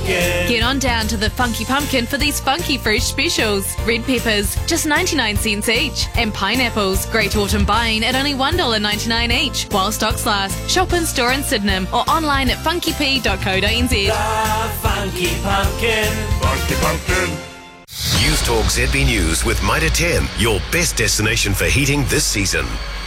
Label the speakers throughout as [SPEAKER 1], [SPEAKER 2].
[SPEAKER 1] Pumpkin.
[SPEAKER 2] Get on down to the Funky Pumpkin for these funky fresh specials. Red peppers, just 99 cents each. And pineapples, great autumn buying at only $1.99 each. While stocks last, shop in store in Sydenham or online at funkyp.co.nz.
[SPEAKER 1] The Funky Pumpkin.
[SPEAKER 3] Funky Pumpkin.
[SPEAKER 4] News Talk ZB News with Mitre 10, your best destination for heating this season.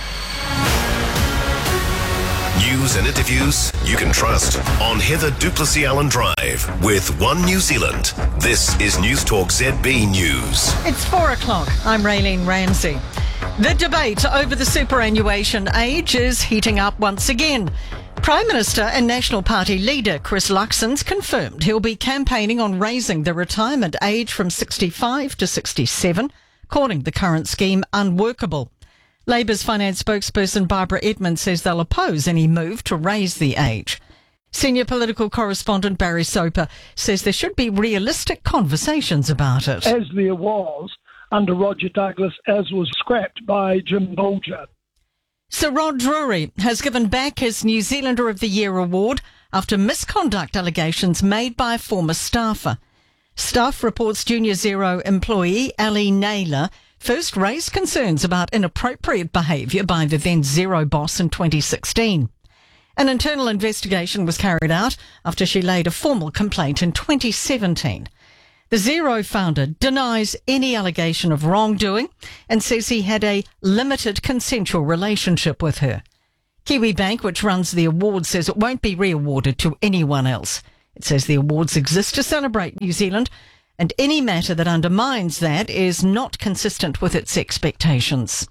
[SPEAKER 4] News and interviews you can trust on Heather Duplessis Allen Drive with One New Zealand. This is News Talk ZB News.
[SPEAKER 5] It's 4 o'clock. I'm Raylene Ramsey. The debate over the superannuation age is heating up once again. Prime Minister and National Party leader Chris Luxon's confirmed he'll be campaigning on raising the retirement age from 65 to 67, calling the current scheme unworkable. Labour's finance spokesperson Barbara Edmonds says they'll oppose any move to raise the age. Senior political correspondent Barry Soper says there should be realistic conversations about it.
[SPEAKER 6] As there was under Roger Douglas, as was scrapped by Jim Bolger.
[SPEAKER 5] Sir Rod Drury has given back his New Zealander of the Year award after misconduct allegations made by a former staffer. Stuff reports Junior Zero employee Ali Naylor first raised concerns about inappropriate behaviour by the then Zero boss in 2016. An internal investigation was carried out after she laid a formal complaint in 2017. The Zero founder denies any allegation of wrongdoing and says he had a limited consensual relationship with her. Kiwibank, which runs the awards, says it won't be re-awarded to anyone else. It says the awards exist to celebrate New Zealand, and any matter that undermines that is not consistent with its expectations.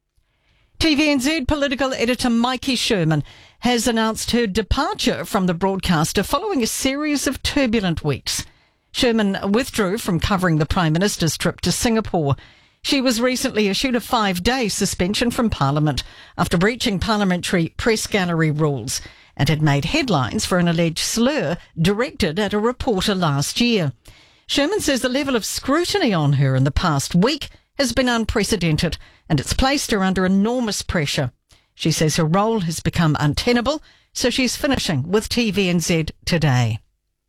[SPEAKER 5] TVNZ political editor Mikey Sherman has announced her departure from the broadcaster following a series of turbulent weeks. Sherman withdrew from covering the Prime Minister's trip to Singapore. She was recently issued a 5-day suspension from Parliament after breaching parliamentary press gallery rules and had made headlines for an alleged slur directed at a reporter last year. Sherman says the level of scrutiny on her in the past week has been unprecedented and it's placed her under enormous pressure. She says her role has become untenable, so she's finishing with TVNZ today.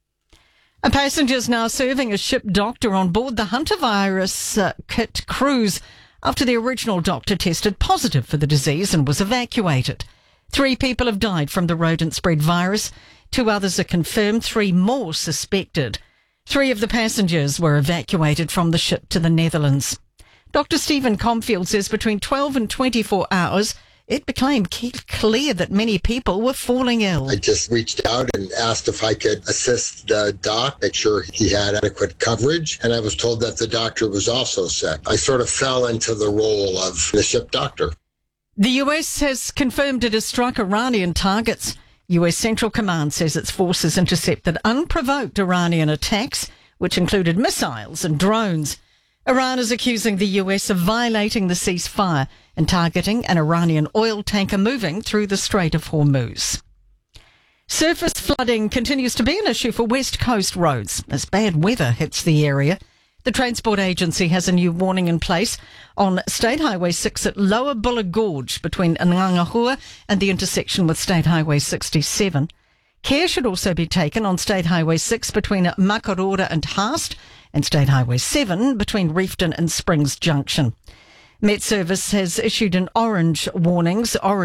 [SPEAKER 5] A passenger is now serving as ship doctor on board the hantavirus kit cruise after the original doctor tested positive for the disease and was evacuated. 3 people have died from the rodent-spread virus. 2 others are confirmed, 3 more suspected. 3 of the passengers were evacuated from the ship to the Netherlands. Dr. Stephen Comfield says between 12 and 24 hours, it became clear that many people were falling ill.
[SPEAKER 7] I just reached out and asked if I could assist the doc, make sure he had adequate coverage, and I was told that the doctor was also sick. I sort of fell into the role of the ship doctor.
[SPEAKER 5] The US has confirmed it has struck Iranian targets. US Central Command says its forces intercepted unprovoked Iranian attacks, which included missiles and drones. Iran is accusing the US of violating the ceasefire and targeting an Iranian oil tanker moving through the Strait of Hormuz. Surface flooding continues to be an issue for West Coast roads as bad weather hits the area. The Transport Agency has a new warning in place on State Highway 6 at Lower Buller Gorge between Ngangahua and the intersection with State Highway 67. Care should also be taken on State Highway 6 between Makarora and Haast and State Highway 7 between Reefton and Springs Junction. Met Service has issued orange warnings, for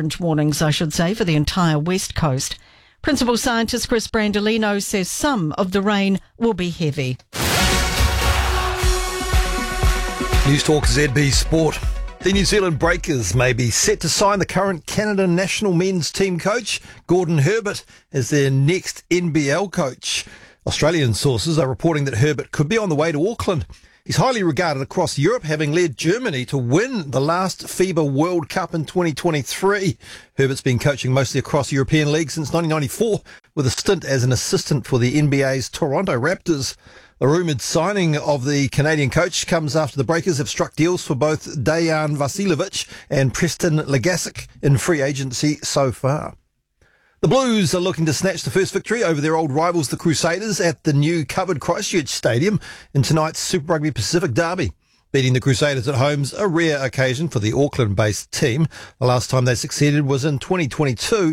[SPEAKER 5] the entire West Coast. Principal Scientist Chris Brandolino says some of the rain will be heavy.
[SPEAKER 8] News Talk ZB Sport. The New Zealand Breakers may be set to sign the current Canada national men's team coach, Gordon Herbert, as their next NBL coach. Australian sources are reporting that Herbert could be on the way to Auckland. He's highly regarded across Europe, having led Germany to win the last FIBA World Cup in 2023. Herbert's been coaching mostly across European leagues since 1994, with a stint as an assistant for the NBA's Toronto Raptors. The rumoured signing of the Canadian coach comes after the Breakers have struck deals for both Dejan Vasiljevic and Preston Legasic in free agency so far. The Blues are looking to snatch the first victory over their old rivals, the Crusaders, at the new covered Christchurch Stadium in tonight's Super Rugby Pacific Derby. Beating the Crusaders at home's a rare occasion for the Auckland-based team. The last time they succeeded was in 2022.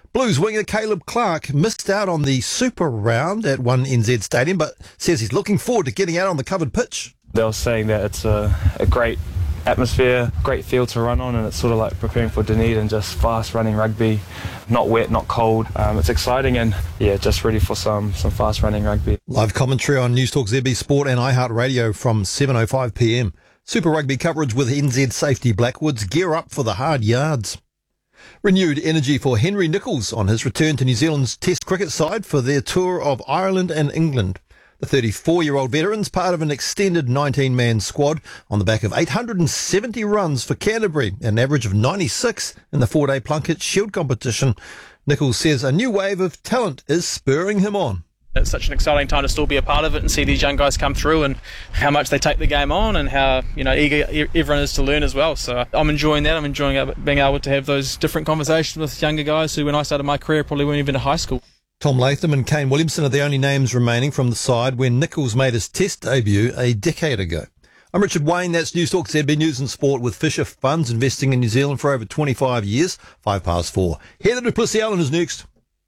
[SPEAKER 8] Blues winger Caleb Clark missed out on the Super Round at 1NZ Stadium, but says he's looking forward to getting out on the covered pitch.
[SPEAKER 3] They were saying that it's a great atmosphere, great field to run on, and it's sort of like preparing for Dunedin, just fast running rugby, not wet, not cold. It's exciting and just ready for some fast running rugby. Live commentary on News Talk ZB Sport and iHeartRadio from 7:05 p.m. Super Rugby coverage with NZ Safety Blackwoods gear up for the hard yards. Renewed energy for Henry Nicholls on his return to New Zealand's Test cricket side for their tour of Ireland and England. The 34-year-old veteran's part of an extended 19-man squad on the back of 870 runs for Canterbury, an average of 96 in the 4-day Plunket Shield competition. Nicholls says a new wave of talent is spurring him on.
[SPEAKER 9] It's such an exciting time to still be a part of it and see these young guys come through and how much they take the game on and how eager everyone is to learn as well. So I'm enjoying that. I'm enjoying being able to have those different conversations with younger guys who, when I started my career, probably weren't even in high school.
[SPEAKER 8] Tom Latham and Kane Williamson are the only names remaining from the side when Nicholls made his Test debut a decade ago. I'm Richard Wayne, that's News Talk ZB News and Sport with Fisher Funds, investing in New Zealand for over 25 years. 4:05. Heather du Plessis-Allen is next.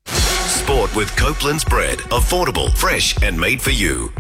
[SPEAKER 4] Sport with Copeland's bread. Affordable, fresh and made for you.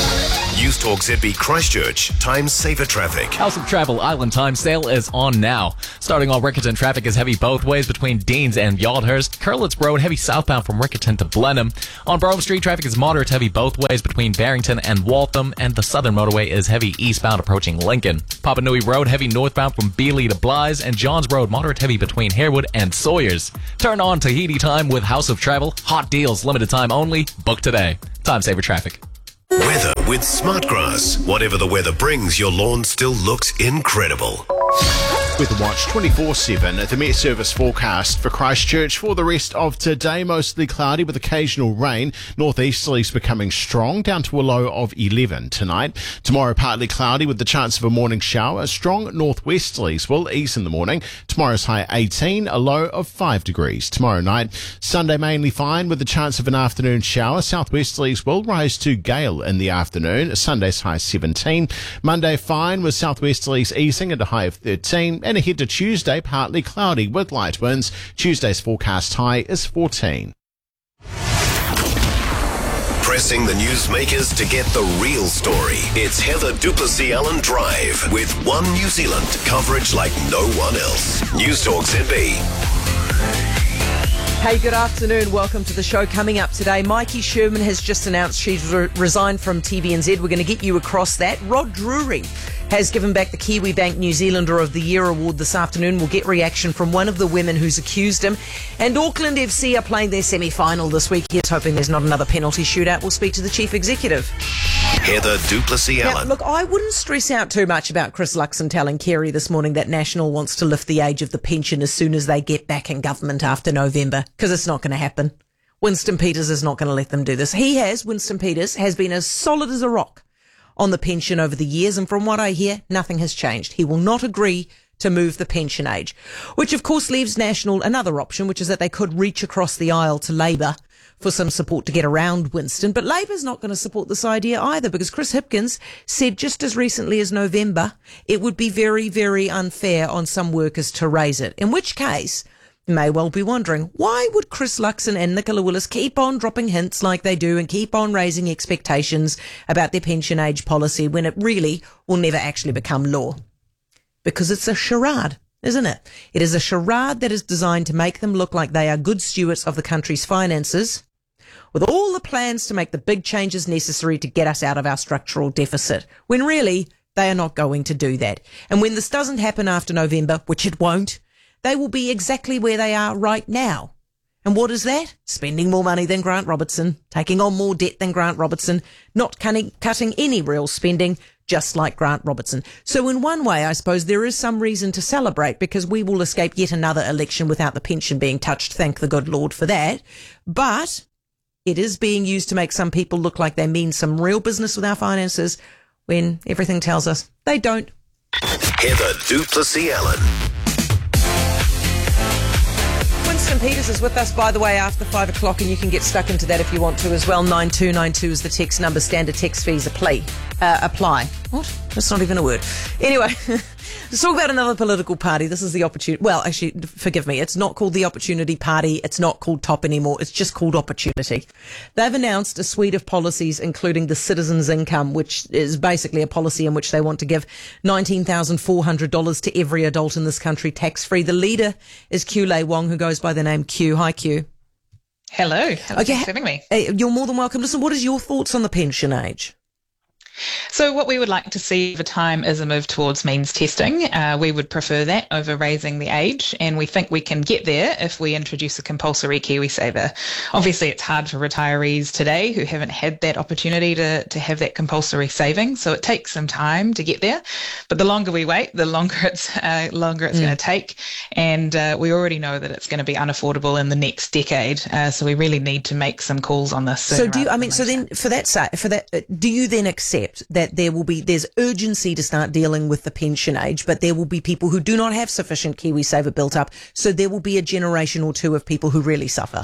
[SPEAKER 4] News Talk ZB Christchurch. Time saver traffic.
[SPEAKER 10] House of Travel Island Time sale is on now. Starting on Riccarton, traffic is heavy both ways between Deans and Yaldhurst. Curlitz Road, heavy southbound from Riccarton to Blenheim. On Brougham Street, traffic is moderate to heavy both ways between Barrington and Waltham. And the Southern Motorway is heavy eastbound approaching Lincoln. Papanui Road, heavy northbound from Beeley to Blythe. And Johns Road, moderate heavy between Harewood and Sawyers. Turn on Tahiti Time with House of Travel. Hot deals, limited time only. Book today. Time saver traffic.
[SPEAKER 4] Weather with Smartgrass. Whatever the weather brings, your lawn still looks incredible.
[SPEAKER 11] Weather Watch 24/7. The Met Service forecast for Christchurch for the rest of today. Mostly cloudy with occasional rain. Northeasterlies becoming strong, down to a low of 11 tonight. Tomorrow partly cloudy with the chance of a morning shower. Strong northwesterlies will ease in the morning. Tomorrow's high 18, a low of 5 degrees. Tomorrow night, Sunday mainly fine with the chance of an afternoon shower. Southwesterlies will rise to gale in the afternoon. Sunday's high 17. Monday fine with southwesterlies easing at a high of 13. And ahead to Tuesday, partly cloudy with light winds. Tuesday's forecast high is 14.
[SPEAKER 4] Pressing the newsmakers to get the real story. It's Heather du Plessis-Allen Drive with One New Zealand. Coverage like no one else. News Talk ZB.
[SPEAKER 12] Hey, good afternoon. Welcome to the show. Coming up today, Mikey Sherman has just announced she's resigned from TVNZ. We're going to get you across that. Rod Drury has given back the Kiwi Bank New Zealander of the Year award this afternoon. We'll get reaction from one of the women who's accused him. And Auckland FC are playing their semi-final this week. Here's hoping there's not another penalty shootout. We'll speak to the chief executive.
[SPEAKER 4] Heather du Plessis-Allen.
[SPEAKER 12] Now, look, I wouldn't stress out too much about Chris Luxon telling Kerry this morning that National wants to lift the age of the pension as soon as they get back in government after November, because it's not going to happen. Winston Peters is not going to let them do this. Winston Peters has been as solid as a rock on the pension over the years, and from what I hear, nothing has changed. He will not agree to move the pension age, which of course leaves National another option, which is that they could reach across the aisle to Labour for some support to get around Winston. But Labour's not going to support this idea either, because Chris Hipkins said just as recently as November, it would be very, very unfair on some workers to raise it. In which case, you may well be wondering, why would Chris Luxon and Nicola Willis keep on dropping hints like they do and keep on raising expectations about their pension age policy when it really will never actually become law? Because it's a charade, isn't it? It is a charade that is designed to make them look like they are good stewards of the country's finances, with all the plans to make the big changes necessary to get us out of our structural deficit, when really they are not going to do that. And when this doesn't happen after November, which it won't, they will be exactly where they are right now. And what is that? Spending more money than Grant Robertson, taking on more debt than Grant Robertson, not cutting any real spending, just like Grant Robertson. So in one way, I suppose there is some reason to celebrate, because we will escape yet another election without the pension being touched. Thank the good Lord for that. But it is being used to make some people look like they mean some real business with our finances, when everything tells us they don't.
[SPEAKER 4] Heather du Plessis-Allen.
[SPEAKER 12] Winston Peters is with us, by the way, after 5 o'clock, and you can get stuck into that if you want to as well. 9292 is the text number. Standard text fees apply. What? That's not even a word. Anyway, Let's talk about another political party. This is the Opportunity. Well, actually, forgive me. It's not called the Opportunity Party. It's not called TOP anymore. It's just called Opportunity. They've announced a suite of policies, including the citizens' income, which is basically a policy in which they want to give $19,400 to every adult in this country tax-free. The leader is Q Lei Wong, who goes by the name Q. Hi, Q.
[SPEAKER 13] Hello. Thanks for having me.
[SPEAKER 12] You're more than welcome. Listen, what is your thoughts on the pension age?
[SPEAKER 13] So what we would like to see over time is a move towards means testing. We would prefer that over raising the age, and we think we can get there if we introduce a compulsory KiwiSaver. Obviously, it's hard for retirees today who haven't had that opportunity to have that compulsory saving, so it takes some time to get there. But the longer we wait, the longer it's going to take, and we already know that it's going to be unaffordable in the next decade. So we really need to make some calls on this.
[SPEAKER 12] So do you then accept that there's urgency to start dealing with the pension age, but there will be people who do not have sufficient KiwiSaver built up, so there will be a generation or two of people who really suffer?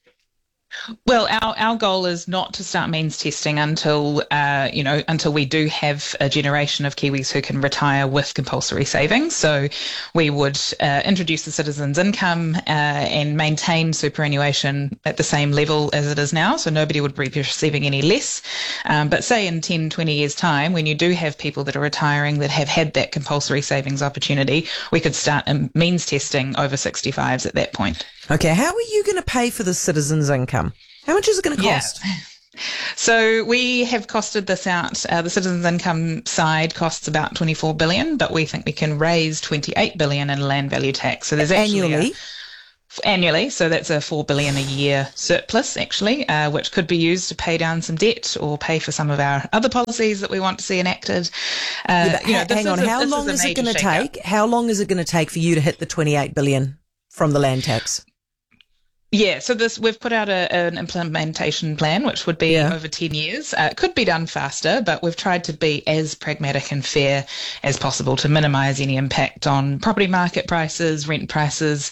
[SPEAKER 13] Well, our goal is not to start means testing until we do have a generation of Kiwis who can retire with compulsory savings. So we would introduce the citizens' income and maintain superannuation at the same level as it is now. So nobody would be receiving any less. But say in 10, 20 years' time, when you do have people that are retiring that have had that compulsory savings opportunity, we could start means testing over 65s at that point.
[SPEAKER 12] Okay, how are you going to pay for the citizens' income? How much is it going to cost?
[SPEAKER 13] Yeah. So we have costed this out. The citizens' income side costs about $24 billion, but we think we can raise $28 billion in land value tax. So there's actually annually, so that's a $4 billion a year surplus, actually, which could be used to pay down some debt or pay for some of our other policies that we want to see enacted.
[SPEAKER 12] Hang on, how long is it going to take? How long is it going to take for you to hit the $28 billion from the land tax?
[SPEAKER 13] Yeah, so we've put out an implementation plan, which would be over 10 years. It could be done faster, but we've tried to be as pragmatic and fair as possible to minimise any impact on property market prices, rent prices,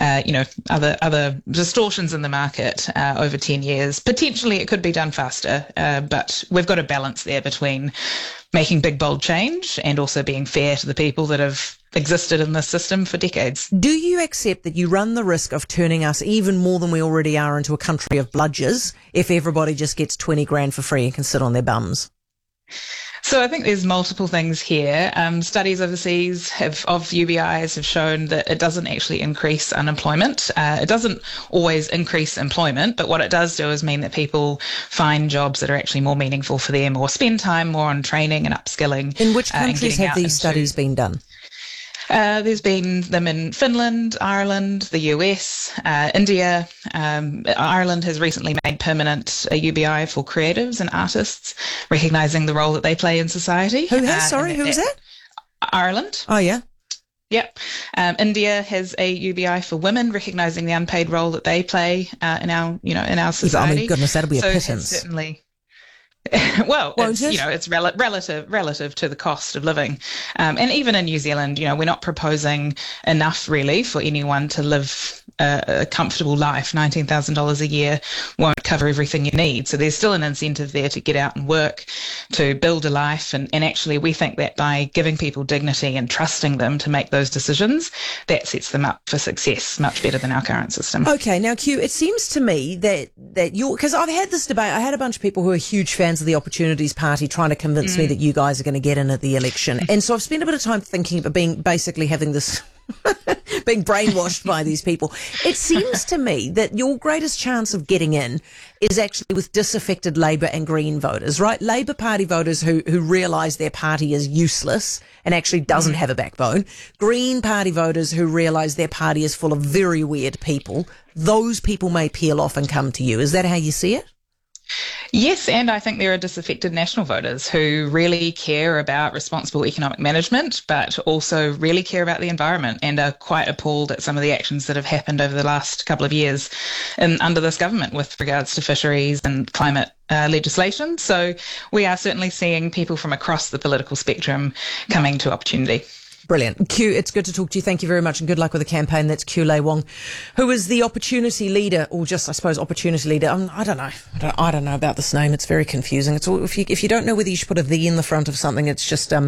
[SPEAKER 13] other distortions in the market over 10 years. Potentially it could be done faster, but we've got a balance there between making big, bold change and also being fair to the people that have existed in this system for decades.
[SPEAKER 12] Do you accept that you run the risk of turning us even more than we already are into a country of bludgers if everybody just gets 20 grand for free and can sit on their bums?
[SPEAKER 13] So I think there's multiple things here. Studies overseas of UBIs have shown that it doesn't actually increase unemployment. It doesn't always increase employment, but what it does do is mean that people find jobs that are actually more meaningful for them or spend time more on training and upskilling.
[SPEAKER 12] In which countries have these studies been done?
[SPEAKER 13] There's been them in Finland, Ireland, the US, India. Ireland has recently made permanent a UBI for creatives and artists, recognising the role that they play in society.
[SPEAKER 12] Who has? Sorry, who is that?
[SPEAKER 13] Ireland.
[SPEAKER 12] Oh, yeah.
[SPEAKER 13] Yep. India has a UBI for women, recognising the unpaid role that they play in our society.
[SPEAKER 12] I mean, goodness, that'll be a pittance.
[SPEAKER 13] Certainly. Well, it's relative to the cost of living. And even in New Zealand, we're not proposing enough really for anyone to live a comfortable life. $19,000 a year won't cover everything you need. So there's still an incentive there to get out and work, to build a life. And actually, we think that by giving people dignity and trusting them to make those decisions, that sets them up for success much better than our current system.
[SPEAKER 12] Okay, now, Q, it seems to me that because I've had this debate, I had a bunch of people who are huge fans of the Opportunities Party trying to convince me that you guys are going to get in at the election. And so I've spent a bit of time thinking about being brainwashed by these people. It seems to me that your greatest chance of getting in is actually with disaffected Labour and Green voters, right? Labour Party voters who realise their party is useless and actually doesn't have a backbone. Green Party voters who realise their party is full of very weird people. Those people may peel off and come to you. Is that how you see it?
[SPEAKER 13] Yes, and I think there are disaffected national voters who really care about responsible economic management, but also really care about the environment and are quite appalled at some of the actions that have happened over the last couple of years under this government with regards to fisheries and climate legislation. So we are certainly seeing people from across the political spectrum coming to Opportunity.
[SPEAKER 12] Brilliant. Q, it's good to talk to you. Thank you very much and good luck with the campaign. That's Q Lei Wong, who is the Opportunity Leader, or just, I suppose, Opportunity Leader. I don't know. I don't know about this name. It's very confusing. It's all, if you don't know whether you should put a "the" in the front of something, it's just,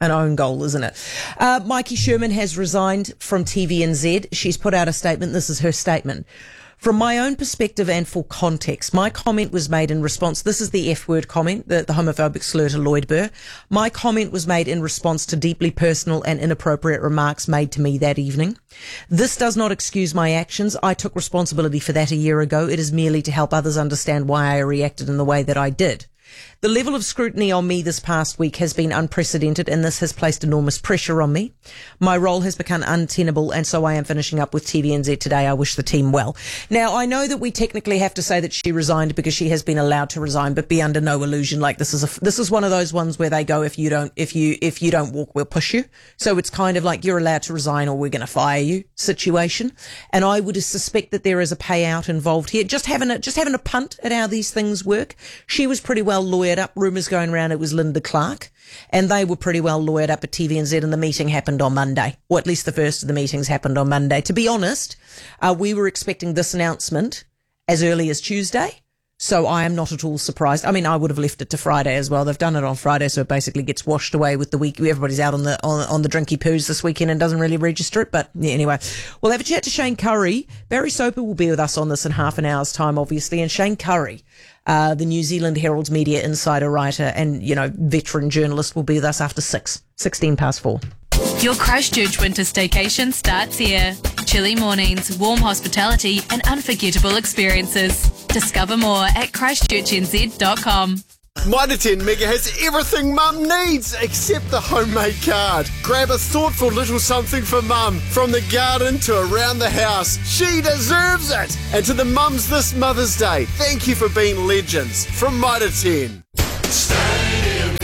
[SPEAKER 12] an own goal, isn't it? Mikey Sherman has resigned from TVNZ. She's put out a statement. This is her statement. From my own perspective and for context, my comment was made in response. This is the F-word comment, the homophobic slur to Lloyd Burr. My comment was made in response to deeply personal and inappropriate remarks made to me that evening. This does not excuse my actions. I took responsibility for that a year ago. It is merely to help others understand why I reacted in the way that I did. The level of scrutiny on me this past week has been unprecedented, and this has placed enormous pressure on me. My role has become untenable, and so I am finishing up with TVNZ today. I wish the team well. Now, I know that we technically have to say that she resigned because she has been allowed to resign, but be under no illusion. Like, this is one of those ones where they go, if you don't walk, we'll push you. So it's kind of like you're allowed to resign or we're going to fire you situation. And I would suspect that there is a payout involved here. Just having a punt at how these things work. She was pretty well lawyered up. Rumours going around it was Linda Clark, and they were pretty well lawyered up at TVNZ, and the meeting happened on Monday. Or at least the first of the meetings happened on Monday. To be honest, we were expecting this announcement as early as Tuesday, so I am not at all surprised. I mean, I would have left it to Friday as well. They've done it on Friday, so it basically gets washed away with the week. Everybody's out on the drinky poos this weekend and doesn't really register it. But yeah, anyway, we'll have a chat to Shane Curry. Barry Soper will be with us on this in half an hour's time, obviously, and Shane Curry, the New Zealand Herald's media insider writer and, veteran journalist, will be with us after 16 past 4.
[SPEAKER 2] Your Christchurch winter staycation starts here. Chilly mornings, warm hospitality and unforgettable experiences. Discover more at christchurchnz.com.
[SPEAKER 14] Mitre 10 Mega has everything Mum needs except the homemade card. Grab a thoughtful little something for Mum, from the garden to around the house. She deserves it. And to the mums this Mother's Day, thank you for being legends from Mitre 10.
[SPEAKER 1] Stadium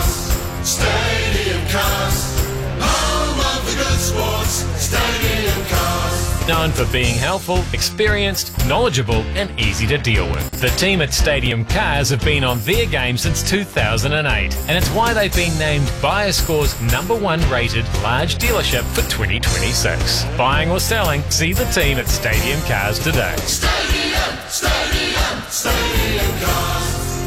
[SPEAKER 1] Cars, home of the good sports. Stadium Cars.
[SPEAKER 15] Known for being helpful, experienced, knowledgeable and easy to deal with. The team at Stadium Cars have been on their game since 2008, and it's why they've been named BuyerScore's #1 rated large dealership for 2026. Buying or selling, see the team at Stadium Cars today.
[SPEAKER 1] Stadium Cars.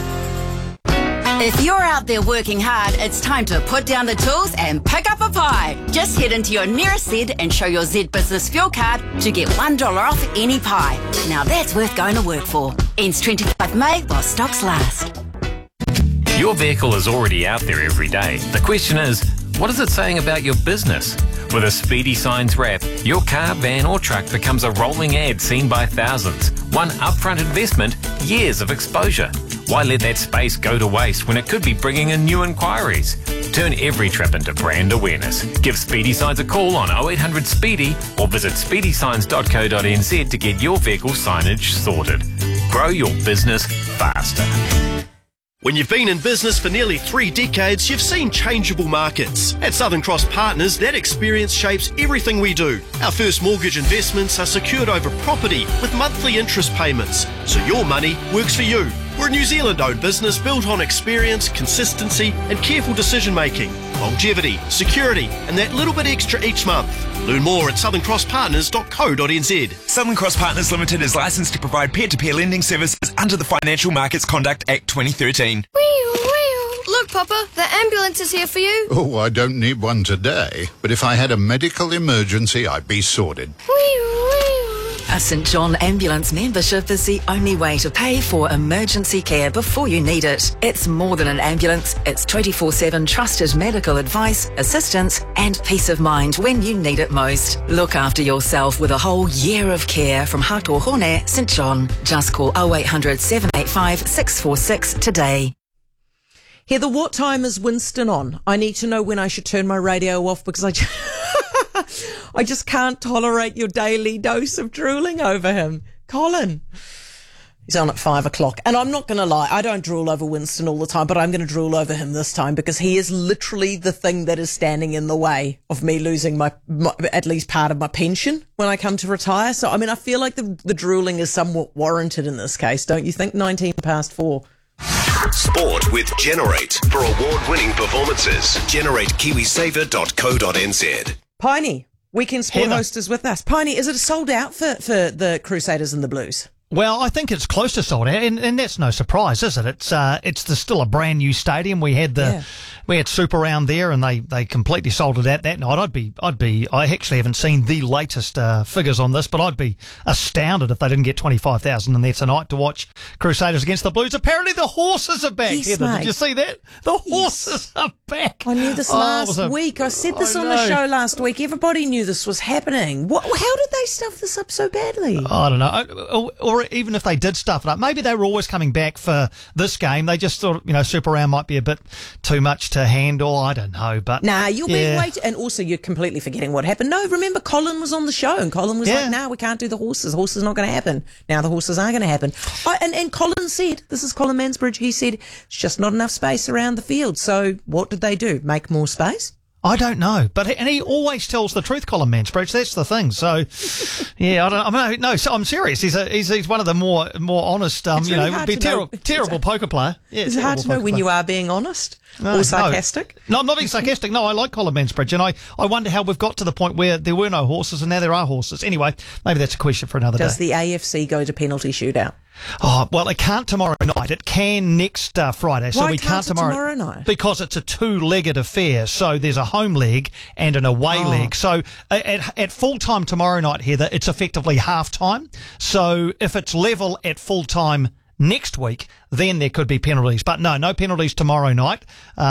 [SPEAKER 16] If you're out there working hard, it's time to put down the tools and pick up a pie. Just head into your nearest Zed and show your Zed Business Fuel Card to get $1 off any pie. Now that's worth going to work for. Ends 25 May while stocks last.
[SPEAKER 15] Your vehicle is already out there every day. The question is, what is it saying about your business? With a Speedy Signs wrap, your car, van or truck becomes a rolling ad seen by thousands. One upfront investment, years of exposure. Why let that space go to waste when it could be bringing in new inquiries? Turn every trip into brand awareness. Give Speedy Signs a call on 0800 Speedy or visit speedysigns.co.nz to get your vehicle signage sorted. Grow your business faster.
[SPEAKER 17] When you've been in business for nearly 3 decades, you've seen changeable markets. At Southern Cross Partners, that experience shapes everything we do. Our first mortgage investments are secured over property with monthly interest payments, so your money works for you. We're a New Zealand-owned business built on experience, consistency and careful decision-making, longevity, security and that little bit extra each month. Learn more at southernCrossPartners.co.nz.
[SPEAKER 18] Southern Cross Partners Limited is licensed to provide peer-to-peer lending services under the Financial Markets Conduct Act 2013.
[SPEAKER 19] Look, Papa, the ambulance is here for you.
[SPEAKER 20] Oh, I don't need one today, but if I had a medical emergency, I'd be sorted.
[SPEAKER 21] A St John Ambulance membership is the only way to pay for emergency care before you need it. It's more than an ambulance. It's 24/7 trusted medical advice, assistance and peace of mind when you need it most. Look after yourself with a whole year of care from Hatohone St John. Just call 0800 785 646 today.
[SPEAKER 12] Heather, what time is Winston on? I need to know when I should turn my radio off because I just can't tolerate your daily dose of drooling over him. Colin. He's on at 5 o'clock. And I'm not going to lie, I don't drool over Winston all the time, but I'm going to drool over him this time because he is literally the thing that is standing in the way of me losing my at least part of my pension when I come to retire. So, I mean, I feel like the drooling is somewhat warranted in this case, don't you think? 19 past 4.
[SPEAKER 4] Sport with Generate. For award-winning performances, generatekiwisaver.co.nz.
[SPEAKER 12] Piney, weekend sport host, is with us. Piney, is it sold out for the Crusaders and the Blues?
[SPEAKER 22] Well, I think it's close to sold out, and that's no surprise, is it? It's still a brand new stadium. We had the
[SPEAKER 6] we had Super Round there, and they completely sold it out that night. I actually haven't seen the latest figures on this, but I'd be astounded if they didn't get 25,000 in there tonight to watch Crusaders against the Blues. Apparently the horses are back.
[SPEAKER 12] Yes,
[SPEAKER 6] Heather,
[SPEAKER 12] mate.
[SPEAKER 6] did you see that? The horses are back.
[SPEAKER 12] I knew this last week. I said this on the show last week. Everybody knew this was happening. How did they stuff this up so badly?
[SPEAKER 6] I don't know. Or even if they did stuff it up, maybe they were always coming back for this game. They just thought, Super Round might be a bit too much to handle. I don't know, but
[SPEAKER 12] you'll be waiting. And also, you're completely forgetting what happened. No, remember, Colin was on the show, and Colin was like, "No, we can't do the horses. Horses are not going to happen." Now the horses are going to happen. And Colin said, this is Colin Mansbridge. He said it's just not enough space around the field. So what did they do? Make more space?
[SPEAKER 6] I don't know, and he always tells the truth, Colin Mansbridge. That's the thing. So, so I'm serious. He's one of the more honest, terrible poker player. Yeah,
[SPEAKER 12] it's hard to know when you are being honest or sarcastic.
[SPEAKER 6] No, I'm not being sarcastic. No, I like Colin Mansbridge, and I wonder how we've got to the point where there were no horses and now there are horses. Anyway, maybe that's a question for another day.
[SPEAKER 12] Does the AFC go to penalty shootout?
[SPEAKER 6] Oh, well, it can't tomorrow night. It can next Friday. So
[SPEAKER 12] Why
[SPEAKER 6] we can't
[SPEAKER 12] tomorrow night?
[SPEAKER 6] Because it's a two-legged affair. So there's a home leg and an away leg. So at full time tomorrow night, Heather, it's effectively half time. So if it's level at full time next week, then there could be penalties. But no penalties tomorrow night.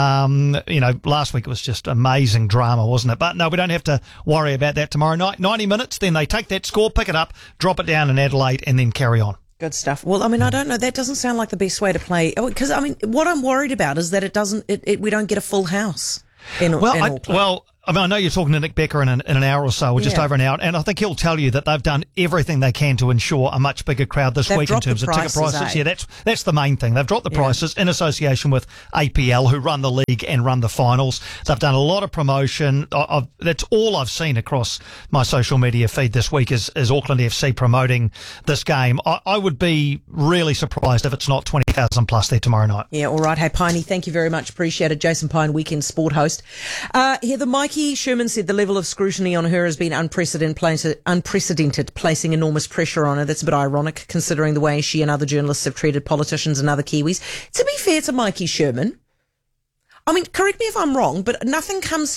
[SPEAKER 6] Last week it was just amazing drama, wasn't it? But no, we don't have to worry about that tomorrow night. 90 minutes, then they take that score, pick it up, drop it down in Adelaide, and then carry on.
[SPEAKER 12] Good stuff. Well, I don't know. That doesn't sound like the best way to play. Because, what I'm worried about is that we don't get a full house in Auckland. I know you're talking to Nick Becker in an hour or so, or just over an hour, and I think he'll tell you that they've done everything they can to ensure a much bigger crowd this week in terms of ticket prices. Yeah, that's the main thing. They've dropped the prices in association with APL, who run the league and run the finals. They've done a lot of promotion. That's all I've seen across my social media feed this week is Auckland FC promoting this game. I would be really surprised if it's not 20,000 plus there tomorrow night. Yeah, all right. Hey, Piney, thank you very much. Appreciate it. Jason Pine, Weekend Sport host. Heather, Mikey Sherman said the level of scrutiny on her has been unprecedented, placing enormous pressure on her. That's a bit ironic considering the way she and other journalists have treated politicians and other Kiwis. To be fair to Mikey Sherman, correct me if I'm wrong, but nothing comes